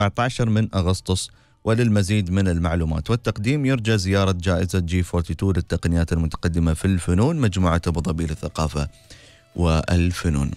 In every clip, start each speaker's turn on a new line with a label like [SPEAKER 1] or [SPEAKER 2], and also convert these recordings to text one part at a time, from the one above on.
[SPEAKER 1] 19 من أغسطس. وللمزيد من المعلومات والتقديم يرجى زيارة جائزة G42 للتقنيات المتقدمة في الفنون، مجموعة أبو ظبي للثقافة والفنون.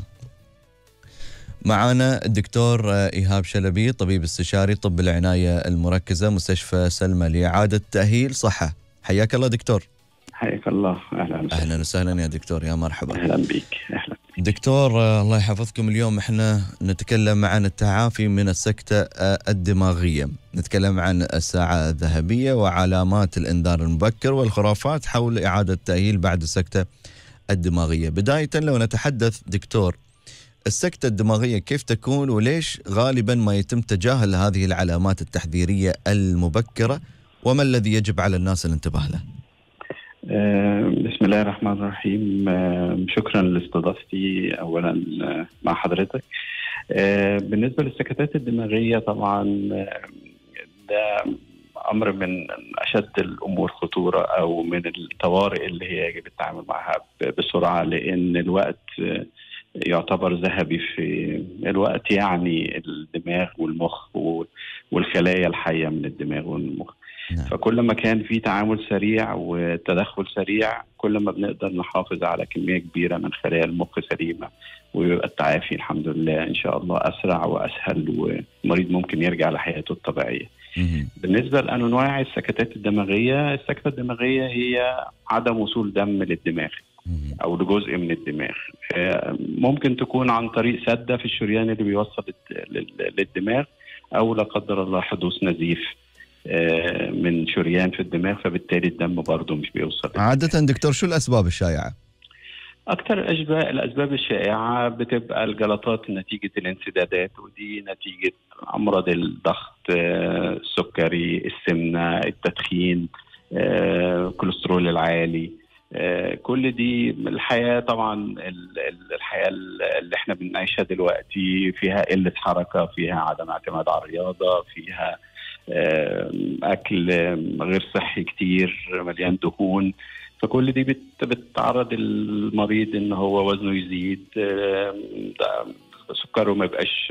[SPEAKER 1] معنا الدكتور إيهاب شلبي، طبيب استشاري طب العناية المركزة، مستشفى سلمى لإعادة تأهيل صحة. حياك الله دكتور.
[SPEAKER 2] حياك الله. أهلا
[SPEAKER 1] وسهلا يا دكتور، يا مرحبا.
[SPEAKER 2] أهلا بك. أهلا
[SPEAKER 1] دكتور، الله يحفظكم. اليوم احنا نتكلم عن التعافي من السكتة الدماغية، نتكلم عن الساعة الذهبية وعلامات الإنذار المبكر والخرافات حول إعادة التأهيل بعد السكتة الدماغية. بداية لو نتحدث دكتور، السكتة الدماغية كيف تكون وليش غالبا ما يتم تجاهل هذه العلامات التحذيرية المبكرة، وما الذي يجب على الناس الانتباه له؟
[SPEAKER 2] بسم الله الرحمن الرحيم. شكرا لاستضافتي أولا مع حضرتك. بالنسبة للسكتات الدماغية طبعا ده أمر من أشد الأمور خطورة أو من الطوارئ اللي هي يجب التعامل معها بسرعة، لأن الوقت يعتبر ذهبي في الوقت، يعني الدماغ والمخ والخلايا الحية من الدماغ والمخ. فكل ما كان في تعامل سريع وتدخل سريع، كل ما بنقدر نحافظ على كمية كبيرة من خلايا المخ سليمة، ويبقى التعافي الحمد لله إن شاء الله أسرع وأسهل، والمريض ممكن يرجع لحياته الطبيعية. بالنسبة لأنواع السكتات الدماغية، السكتة الدماغية هي عدم وصول دم للدماغ أو لجزء من الدماغ. ممكن تكون عن طريق سدة في الشريان اللي بيوصل للدماغ، أو لا قدر الله حدوث نزيف من شريان في الدماغ، فبالتالي الدم برضه مش بيوصل.
[SPEAKER 1] عادة دكتور شو الأسباب الشائعة؟
[SPEAKER 2] أكثر الأسباب الشائعة بتبقى الجلطات نتيجة الانسدادات، ودي نتيجة أمراض الضغط، السكري، السمنة، التدخين، الكوليسترول العالي. كل دي الحياة طبعا، الحياة اللي احنا بنعيشها دلوقتي فيها قلة حركة، فيها عدم اعتماد على الرياضة، فيها أكل غير صحي كتير مليان دهون. فكل دي بتعرض المريض إن هو وزنه يزيد، سكره ما يبقاش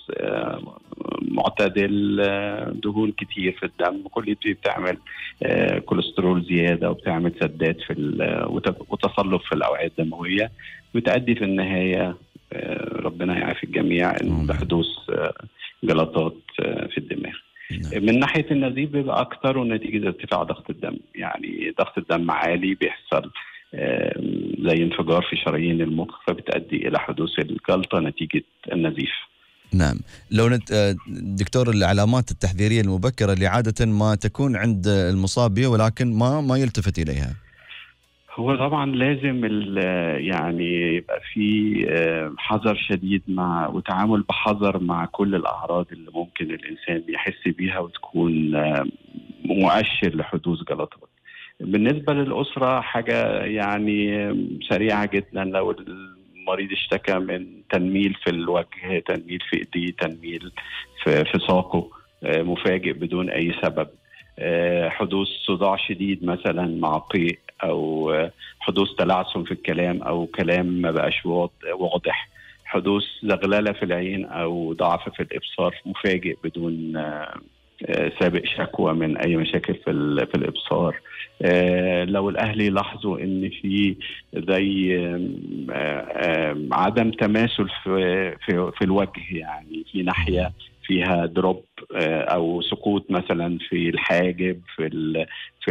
[SPEAKER 2] معتدل، دهون كتير في الدم. كل دي بتعمل كوليسترول زيادة، وبتعمل سدات وتصلب في الأوعية الدموية، بتؤدي في النهاية ربنا يعافي الجميع بحدوث جلطات في الدماغ. من ناحية النزيف بيبقى أكتر نتيجة ارتفاع ضغط الدم، يعني ضغط الدم عالي بيحصل زي انفجار في شرايين المخ، فبتؤدي إلى حدوث الجلطة نتيجة النزيف.
[SPEAKER 1] نعم. لو دكتور، العلامات التحذيرية المبكرة اللي عادة ما تكون عند المصاب بها ولكن ما يلتفت إليها.
[SPEAKER 2] هو طبعا لازم يعني يبقى في حذر شديد وتعامل بحذر مع كل الأعراض اللي ممكن الإنسان يحس بيها وتكون مؤشر لحدوث جلطات. بالنسبة للأسرة حاجة يعني سريعة جدا، لو المريض اشتكى من تنميل في الوجه، تنميل في ايديه، تنميل في ساقه مفاجئ بدون أي سبب، حدوث صداع شديد مثلا مع قيء، أو حدوث تلعثم في الكلام أو كلام ما بقاش واضح، حدوث زغللة في العين أو ضعف في الإبصار مفاجئ بدون سابق شكوى من أي مشاكل في الإبصار. لو الأهل يلاحظوا إن في زي عدم تماثل في الوجه، يعني في ناحية فيها دروب أو سقوط مثلا في الحاجب، في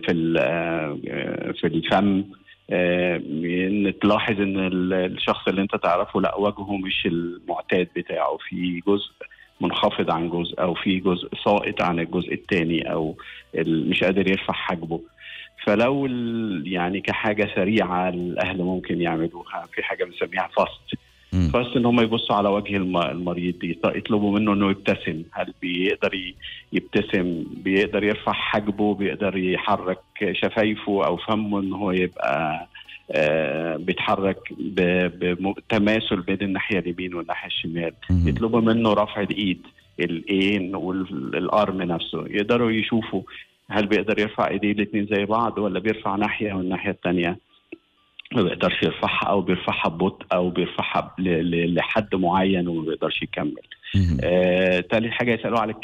[SPEAKER 2] الفم، إن تلاحظ إن الشخص اللي أنت تعرفه لا وجهه مش المعتاد بتاعه، في جزء منخفض عن جزء، أو في جزء ساقط عن الجزء الثاني، أو مش قادر يرفع حاجبه. فلو يعني كحاجة سريعة الأهل ممكن يعملوها، في حاجة بنسميها فاست إن هم يبصوا على وجه المريض، يطلبوا منه إنه يبتسم. هل بيقدر يبتسم؟ بيقدر يرفع حاجبه؟ بيقدر يحرك شفايفه أو فمه إن هو يبقى بيتحرك بتماثل بين الناحية اليمين والناحية الشمال؟ يطلبوا منه رفع الإيد، الإين والأرم نفسه، يقدروا يشوفوا هل بيقدر يرفع إيديه الاثنين زي بعض، ولا بيرفع ناحية والناحية الثانية. ما بيقدرش يرفعها، او بيرفعها ببطء، او بيرفعها لحد معين وما بيقدرش يكمل. تالي حاجه يسالوه على